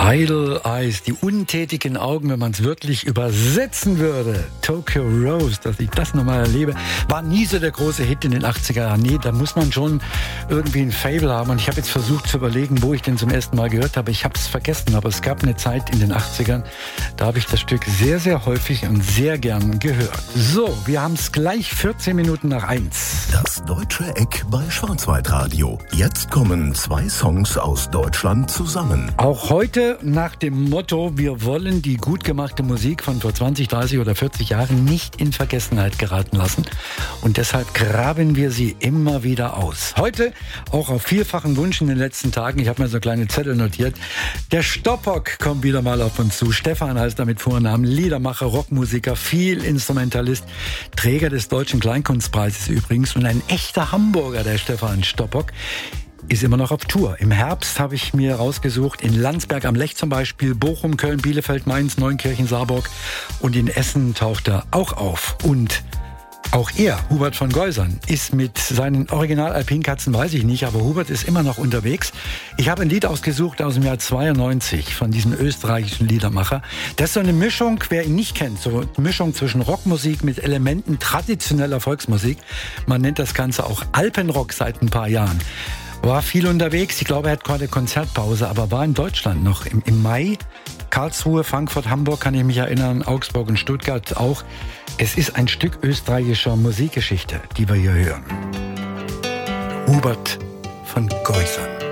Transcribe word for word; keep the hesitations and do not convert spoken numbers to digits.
Idle Eyes, die untätigen Augen, wenn man es wirklich übersetzen würde. Tokyo Rose, dass ich das nochmal erlebe, war nie so der große Hit in den achtziger Jahren. Nee, da muss man schon irgendwie ein Fable haben. Und ich habe jetzt versucht zu überlegen, wo ich den zum ersten Mal gehört habe. Ich habe es vergessen, aber es gab eine Zeit in den achtzigern, da habe ich das Stück sehr, sehr häufig und sehr gern gehört. So, wir haben es gleich vierzehn Minuten nach eins. Das Deutsche Eck bei Schwarzwaldradio. Jetzt kommen zwei Songs aus Deutschland zusammen. Auch heute nach dem Motto, wir wollen die gut gemachte Musik von vor zwanzig, dreißig oder vierzig Jahren nicht in Vergessenheit geraten lassen. Und deshalb graben wir sie immer wieder aus. Heute, auch auf vielfachen Wunsch in den letzten Tagen, ich habe mir so kleine Zettel notiert, der Stoppock kommt wieder mal auf uns zu. Stefan heißt er mit Vornamen, Liedermacher, Rockmusiker, viel Instrumentalist, Träger des Deutschen Kleinkunstpreises übrigens und ein echter Hamburger, der Stefan Stoppock. Ist immer noch auf Tour. Im Herbst habe ich mir rausgesucht, in Landsberg am Lech zum Beispiel, Bochum, Köln, Bielefeld, Mainz, Neunkirchen, Saarburg und in Essen taucht er auch auf. Und auch er, Hubert von Geusern, ist mit seinen Original-Alpinkatzen, weiß ich nicht, aber Hubert ist immer noch unterwegs. Ich habe ein Lied ausgesucht aus dem Jahr zweiundneunzig von diesem österreichischen Liedermacher. Das ist so eine Mischung, wer ihn nicht kennt, so eine Mischung zwischen Rockmusik mit Elementen traditioneller Volksmusik. Man nennt das Ganze auch Alpenrock seit ein paar Jahren. War viel unterwegs, ich glaube, er hat gerade Konzertpause, aber war in Deutschland noch im, im Mai. Karlsruhe, Frankfurt, Hamburg kann ich mich erinnern, Augsburg und Stuttgart auch. Es ist ein Stück österreichischer Musikgeschichte, die wir hier hören. Hubert von Geusern.